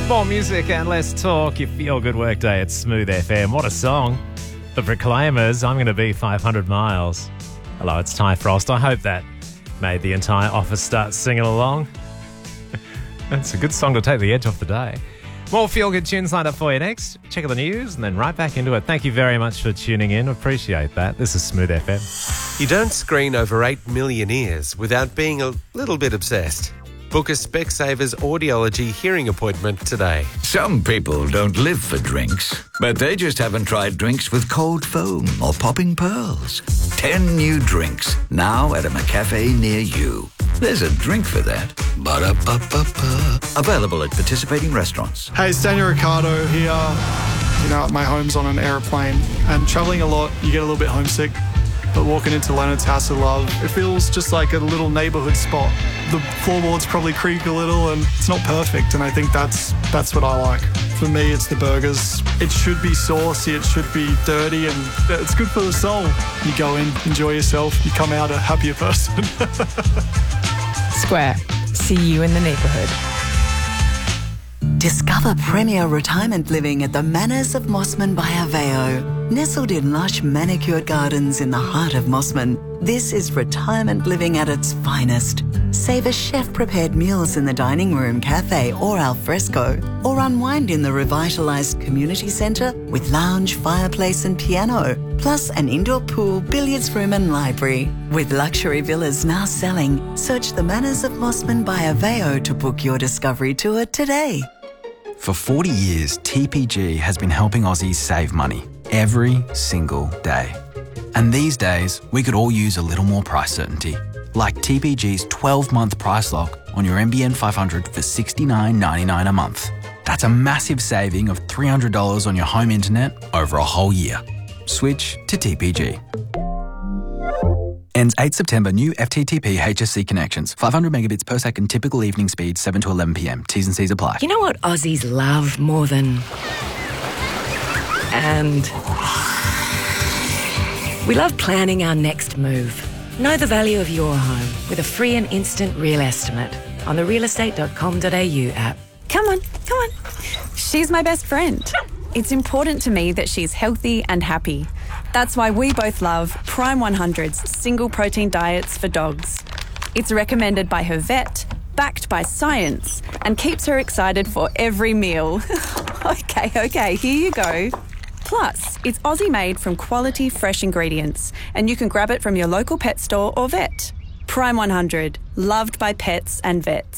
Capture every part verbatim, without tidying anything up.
More music and less talk. You feel good work day at Smooth F M. What a song. The Proclaimers, I'm going to be five hundred miles. Hello, it's Ty Frost. I hope that made the entire office start singing along. It's a good song to take the edge off the day. More feel-good tunes lined up for you next. Check out the news and then right back into it. Thank you very much for tuning in. Appreciate that. This is Smooth F M. You don't screen over eight million ears without being a little bit obsessed. Book a Specsavers audiology hearing appointment today. Some people don't live for drinks, but they just haven't tried drinks with cold foam or popping pearls. Ten new drinks, now at a McCafe near you. There's a drink for that. Ba-da-ba-ba-ba. Available at participating restaurants. Hey, it's Daniel Ricciardo here. You know, my home's on an aeroplane, and travelling a lot, you get a little bit homesick. But walking into Leonard's House of Love, it feels just like a little neighbourhood spot. The floorboards probably creak a little and it's not perfect, and I think that's that's what I like. For me, it's the burgers. It should be saucy, it should be dirty, and it's good for the soul. You go in, enjoy yourself, you come out a happier person. Square. See you in the neighbourhood. Discover premier retirement living at the Manors of Mossman by Aveo. Nestled in lush manicured gardens in the heart of Mossman, this is retirement living at its finest. Savour chef-prepared meals in the dining room, cafe or al fresco, or unwind in the revitalised community centre with lounge, fireplace and piano, plus an indoor pool, billiards room and library. With luxury villas now selling, search the Manors of Mossman by Aveo to book your discovery tour today. For forty years, T P G has been helping Aussies save money every single day. And these days, we could all use a little more price certainty, like T P G's twelve-month price lock on your N B N five hundred for sixty-nine ninety-nine a month. That's a massive saving of three hundred dollars on your home internet over a whole year. Switch to T P G. Ends eighth September. New F T T P H S C connections. five hundred megabits per second typical evening speed, seven to eleven p m. T's and C's apply. You know what Aussies love more than... And... we love planning our next move. Know the value of your home with a free and instant real estimate on the real estate dot com dot a u app. Come on, come on. She's my best friend. It's important to me that she's healthy and happy. That's why we both love Prime one hundred's single protein diets for dogs. It's recommended by her vet, backed by science, and keeps her excited for every meal. okay, okay, here you go. Plus, it's Aussie-made from quality, fresh ingredients, and you can grab it from your local pet store or vet. Prime one hundred, loved by pets and vets.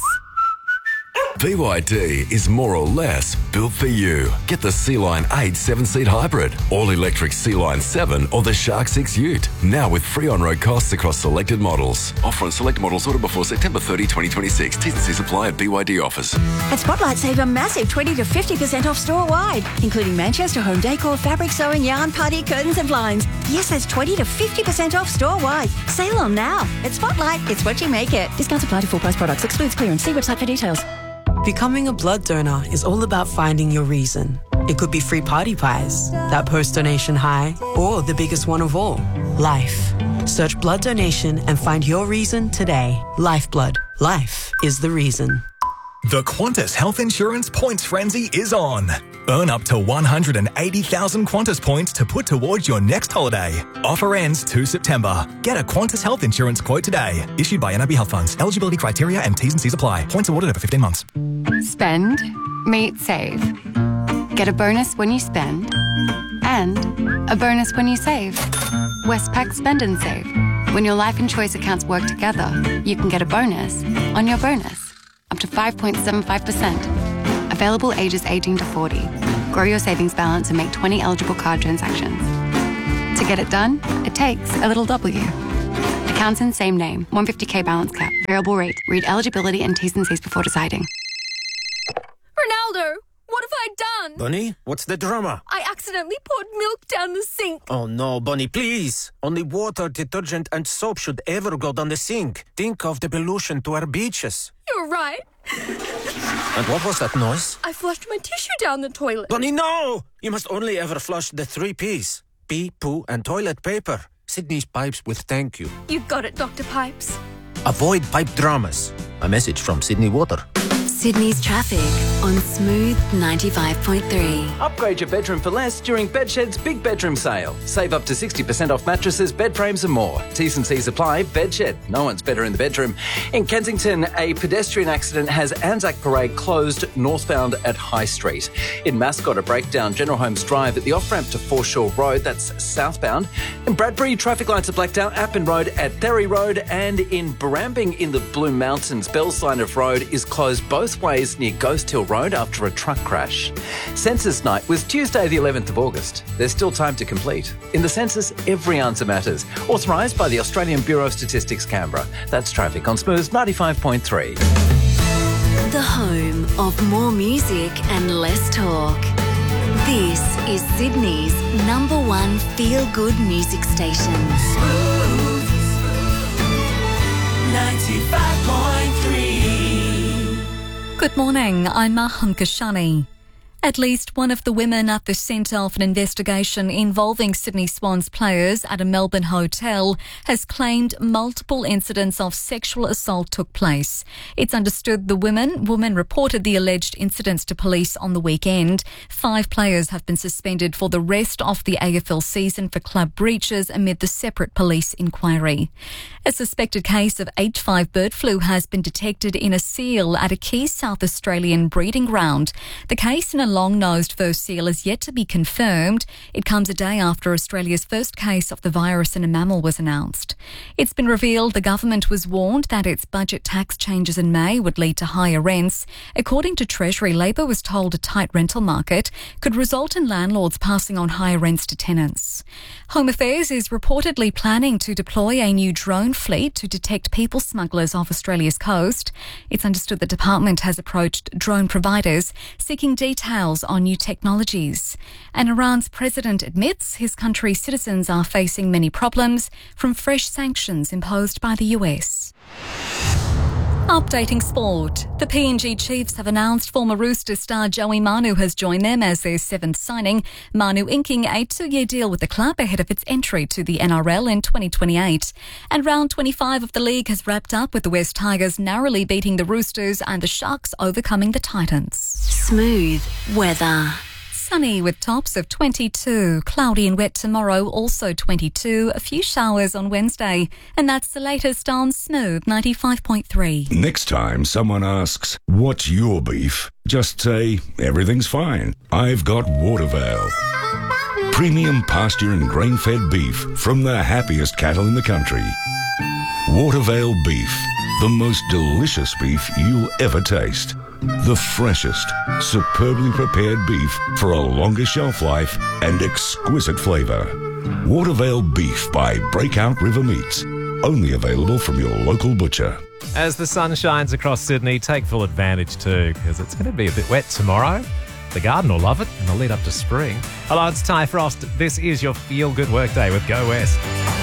B Y D is more or less built for you. Get the Sea-Line eight seven-seat hybrid, all-electric Sea-Line seven or the Shark six Ute. Now with free on-road costs across selected models. Offer on select models ordered before September thirtieth, twenty twenty-six. T's and C's apply at B Y D offers. At Spotlight, save a massive twenty to fifty percent off store-wide, including Manchester home decor, fabric sewing, yarn, party, curtains and blinds. Yes, that's twenty to fifty percent off store-wide. Sale on now. At Spotlight, it's what you make it. Discounts apply to full-price products. Excludes clearance. See website for details. Becoming a blood donor is all about finding your reason. It could be free party pies, that post-donation high, or the biggest one of all, life. Search blood donation and find your reason today. Lifeblood. Life is the reason. The Qantas Health Insurance Points Frenzy is on. Earn up to one hundred eighty thousand Qantas points to put towards your next holiday. Offer ends the second of September. Get a Qantas Health Insurance quote today. Issued by N I B Health Funds. Eligibility criteria and T's and C's apply. Points awarded over fifteen months. Spend, meet, save. Get a bonus when you spend and a bonus when you save. Westpac Spend and Save. When your life and choice accounts work together, you can get a bonus on your bonus. Up to five point seven five percent. Available ages eighteen to forty. Grow your savings balance and make twenty eligible card transactions. To get it done, it takes a little W. Accounts in same name. one hundred fifty k balance cap. Variable rate. Read eligibility and T's and C's before deciding. Ronaldo, what have I done? Bunny, what's the drama? I accidentally poured milk down the sink. Oh no, Bunny, please. Only water, detergent and soap should ever go down the sink. Think of the pollution to our beaches. You're right. And what was that noise? I flushed my tissue down the toilet. Bunny, no! You must only ever flush the three P's. Pee, poo and toilet paper. Sydney's Pipes with thank you. You got it, Doctor Pipes. Avoid pipe dramas. A message from Sydney Water. Sydney's traffic on Smooth ninety-five point three. Upgrade your bedroom for less during Bedshed's Big Bedroom Sale. Save up to sixty percent off mattresses, bed frames and more. T's and C's apply. Bedshed. No one's better in the bedroom. In Kensington, a pedestrian accident has Anzac Parade closed northbound at High Street. In Mascot, a breakdown General Holmes Drive at the off-ramp to Foreshore Road, that's southbound. In Bradbury, traffic lights are blacked out. Appin Road at Therry Road, and in Barambing in the Blue Mountains, Bell's Line of Road is closed both ways near Ghost Hill Road after a truck crash. Census night was Tuesday the eleventh of August. There's still time to complete. In the census, every answer matters. Authorised by the Australian Bureau of Statistics, Canberra. That's traffic on Smooth ninety-five point three. The home of more music and less talk. This is Sydney's number one feel-good music station. Smooth ninety-five point three. Good morning, I'm Maham Kashani. At least one of the women at the centre of an investigation involving Sydney Swans players at a Melbourne hotel has claimed multiple incidents of sexual assault took place. It's understood the women, woman reported the alleged incidents to police on the weekend. Five players have been suspended for the rest of the A F L season for club breaches amid the separate police inquiry. A suspected case of H five bird flu has been detected in a seal at a key South Australian breeding ground. The case in a long-nosed fur seal is yet to be confirmed. It comes a day after Australia's first case of the virus in a mammal was announced. It's been revealed the government was warned that its budget tax changes in May would lead to higher rents. According to Treasury, Labor was told a tight rental market could result in landlords passing on higher rents to tenants. Home Affairs is reportedly planning to deploy a new drone fleet to detect people smugglers off Australia's coast. It's understood the department has approached drone providers seeking details on new technologies. And Iran's president admits his country's citizens are facing many problems from fresh sanctions imposed by the U S. Updating sport. The P N G Chiefs have announced former Roosters star Joey Manu has joined them as their seventh signing, Manu inking a two-year deal with the club ahead of its entry to the N R L in twenty twenty-eight. And round twenty-five of the league has wrapped up with the West Tigers narrowly beating the Roosters and the Sharks overcoming the Titans. Smooth weather. Sunny with tops of twenty-two. Cloudy and wet tomorrow, also twenty-two. A few showers on Wednesday. And that's the latest on Smooth ninety-five point three. Next time someone asks, what's your beef? Just say, everything's fine. I've got Watervale. Premium pasture and grain-fed beef from the happiest cattle in the country. Watervale beef. The most delicious beef you'll ever taste. The freshest, superbly prepared beef for a longer shelf life and exquisite flavour. Watervale beef by Breakout River Meats. Only available from your local butcher. As the sun shines across Sydney, take full advantage too, because it's going to be a bit wet tomorrow. The garden will love it, and the lead up to spring. Hello, it's Ty Frost. This is your Feel Good Workday with Go West.